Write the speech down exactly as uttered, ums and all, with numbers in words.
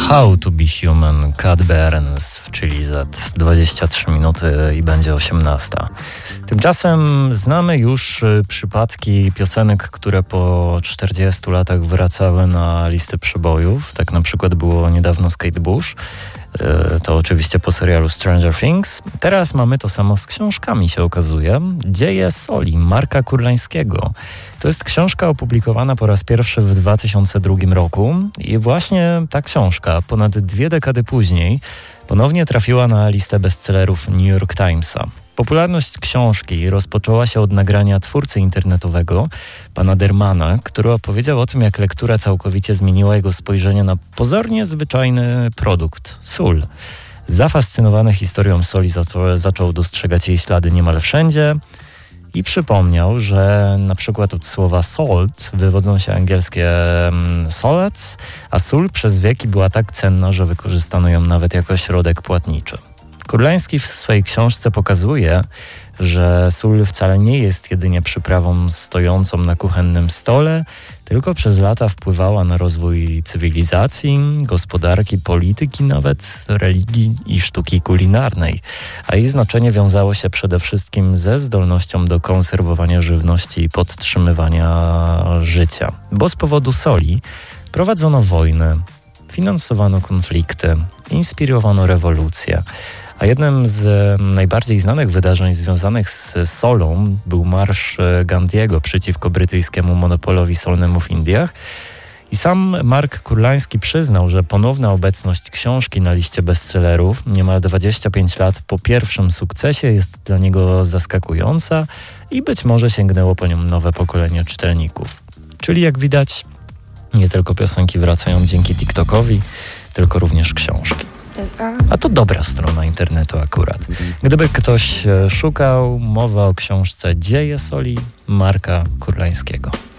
How to be Human, Cat Burns, czyli za dwadzieścia trzy minuty i będzie osiemnasta. Tymczasem znamy już przypadki piosenek, które po czterdziestu latach wracały na listy przebojów. Tak na przykład było niedawno z Kate Bush. To oczywiście po serialu Stranger Things. Teraz mamy to samo z książkami, się okazuje. Dzieje Soli Marka Kurlańskiego. To jest książka opublikowana po raz pierwszy w dwa tysiące drugim roku i właśnie ta książka ponad dwie dekady później ponownie trafiła na listę bestsellerów New York Timesa. Popularność książki rozpoczęła się od nagrania twórcy internetowego, pana Dermana, który opowiedział o tym, jak lektura całkowicie zmieniła jego spojrzenie na pozornie zwyczajny produkt – sól. Zafascynowany historią soli zaczął, zaczął dostrzegać jej ślady niemal wszędzie i przypomniał, że na przykład od słowa salt wywodzą się angielskie solec, a sól przez wieki była tak cenna, że wykorzystano ją nawet jako środek płatniczy. Kurlański w swojej książce pokazuje, że sól wcale nie jest jedynie przyprawą stojącą na kuchennym stole, tylko przez lata wpływała na rozwój cywilizacji, gospodarki, polityki, nawet religii i sztuki kulinarnej, a jej znaczenie wiązało się przede wszystkim ze zdolnością do konserwowania żywności i podtrzymywania życia. Bo z powodu soli prowadzono wojny, finansowano konflikty, inspirowano rewolucje. A jednym z najbardziej znanych wydarzeń związanych z solą był marsz Gandiego przeciwko brytyjskiemu monopolowi solnemu w Indiach. I sam Mark Kurlański przyznał, że ponowna obecność książki na liście bestsellerów niemal dwadzieścia pięć lat po pierwszym sukcesie jest dla niego zaskakująca i być może sięgnęło po nią nowe pokolenie czytelników. Czyli jak widać, nie tylko piosenki wracają dzięki TikTokowi, tylko również książki. A to dobra strona internetu akurat. Gdyby ktoś szukał, mowa o książce Dzieje Soli Marka Kurlańskiego.